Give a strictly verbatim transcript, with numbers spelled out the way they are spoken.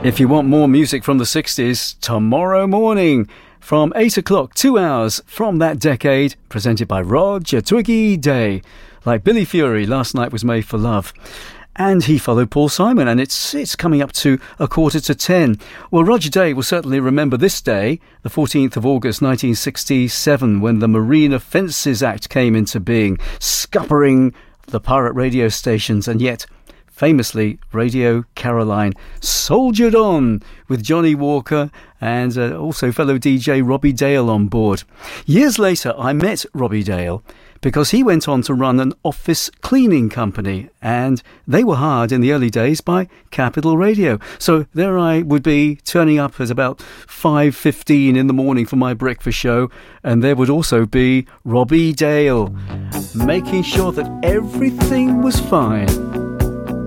If you want more music from the sixties, tomorrow morning from eight o'clock, two hours from that decade, presented by Roger Twiggy Day. Like Billy Fury, Last Night Was Made for Love. And he followed Paul Simon, and it's it's coming up to a quarter to ten. Well, Roger Day will certainly remember this day, the fourteenth of August nineteen sixty-seven, when the Marine Offences Act came into being, scuppering the pirate radio stations, and yet famously, Radio Caroline soldiered on with Johnny Walker and uh, also fellow D J Robbie Dale on board. Years later, I met Robbie Dale because he went on to run an office cleaning company, and they were hired in the early days by Capital Radio. So there I would be, turning up at about five fifteen in the morning for my breakfast show, and there would also be Robbie Dale, making sure that everything was fine.